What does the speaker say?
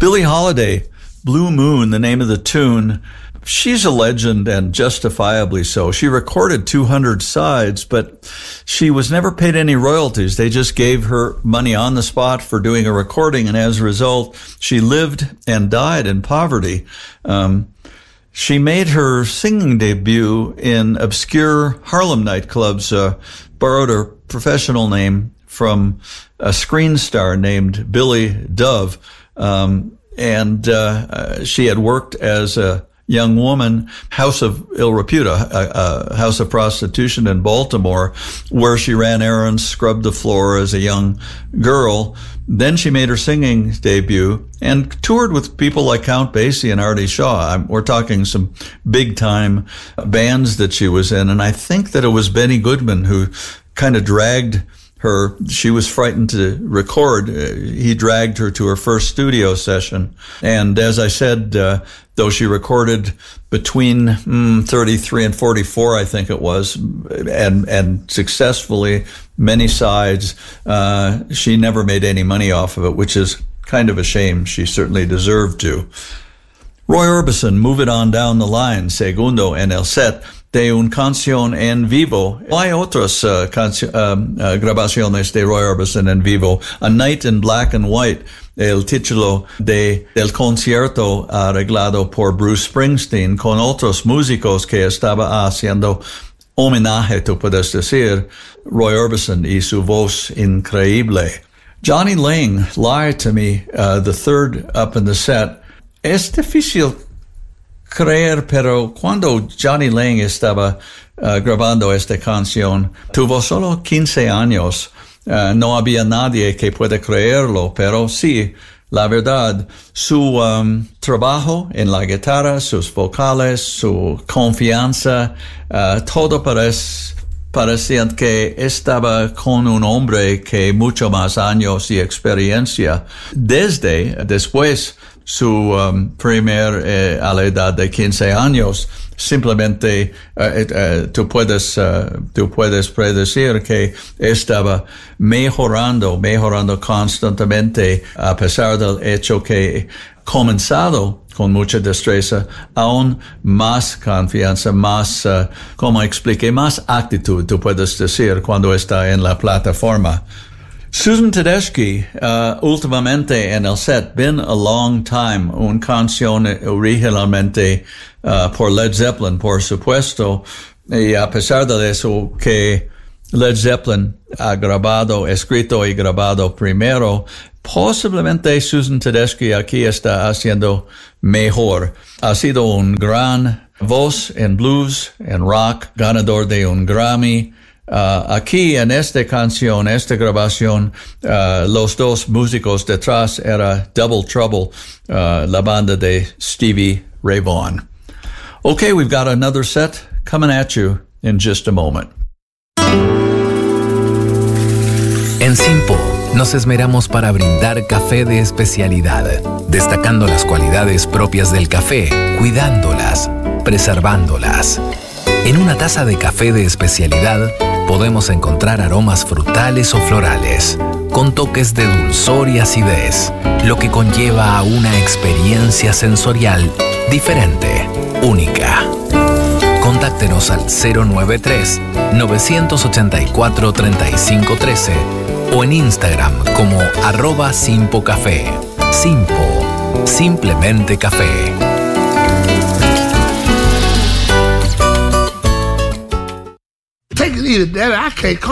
Billie Holiday, Blue Moon, the name of the tune. She's a legend, and justifiably so. She recorded 200 sides, but she was never paid any royalties. They just gave her money on the spot for doing a recording, and as a result, she lived and died in poverty. She made her singing debut in obscure Harlem nightclubs, borrowed her professional name from a screen star named Billy Dove, and she had worked as a young woman, House of Ill Repute, a house of prostitution in Baltimore, where she ran errands, scrubbed the floor as a young girl. Then she made her singing debut and toured with people like Count Basie and Artie Shaw. We're talking some big-time bands that she was in, and I think that it was Benny Goodman who kind of dragged her. She was frightened to record. He dragged her to her first studio session. And as I said, though she recorded between 33 and 44, I think it was, and successfully many sides, she never made any money off of it, which is kind of a shame. She certainly deserved to. Roy Orbison, Move It On Down the Line, segundo en el set de un canción en vivo. Hay otras grabaciones de Roy Orbison en vivo. A Night in Black and White, el título del concierto arreglado por Bruce Springsteen con otros músicos que estaba haciendo homenaje, tú puedes decir, Roy Orbison y su voz increíble. Johnny Lang, Lie to Me, the third up in the set. Es difícil creer, pero cuando Johnny Lang estaba grabando esta canción, tuvo solo 15 años. No había nadie que pueda creerlo, pero sí, la verdad, su trabajo en la guitarra, sus vocales, su confianza, todo parecía que estaba con un hombre que mucho más años y experiencia. Después, su primer a la edad de 15 años, simplemente tú puedes predecir que estaba mejorando constantemente, a pesar del hecho que comenzado con mucha destreza, aún más confianza, más, como expliqué, más actitud, tú puedes decir, cuando está en la plataforma. Susan Tedeschi, últimamente en el set, Been a Long Time, una canción originalmente por Led Zeppelin, por supuesto, y a pesar de eso que Led Zeppelin ha escrito y grabado primero, posiblemente Susan Tedeschi aquí está haciendo mejor. Ha sido un gran voz en blues, en rock, ganador de un Grammy. Aquí en esta canción, esta grabación, los dos músicos detrás era Double Trouble, la banda de Stevie Ray Vaughan. Okay, we've got another set coming at you in just a moment. En Simpo nos esmeramos para brindar café de especialidad, destacando las cualidades propias del café, cuidándolas, preservándolas. En una taza de café de especialidad podemos encontrar aromas frutales o florales, con toques de dulzor y acidez, lo que conlleva a una experiencia sensorial diferente, única. Contáctenos al 093-984-3513 o en Instagram como @simpocafé. Simpo, simplemente café. Take it easy, Daddy. I can't